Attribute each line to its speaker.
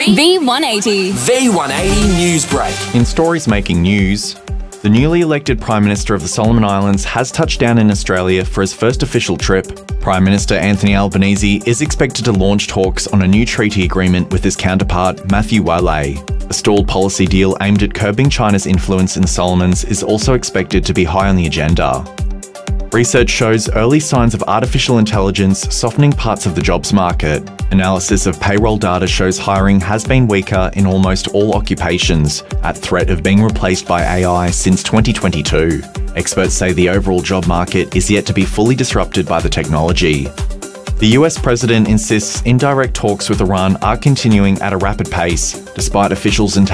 Speaker 1: V180.
Speaker 2: V180 News Break.
Speaker 3: In stories making news, the newly elected Prime Minister of the Solomon Islands has touched down in Australia for his first official trip. Prime Minister Anthony Albanese is expected to launch talks on a new treaty agreement with his counterpart Matthew Wale. A stalled policy deal aimed at curbing China's influence in the Solomons is also expected to be high on the agenda. Research shows early signs of artificial intelligence softening parts of the jobs market. Analysis of payroll data shows hiring has been weaker in almost all occupations, at threat of being replaced by AI since 2022. Experts say the overall job market is yet to be fully disrupted by the technology. The US president insists indirect talks with Iran are continuing at a rapid pace, despite officials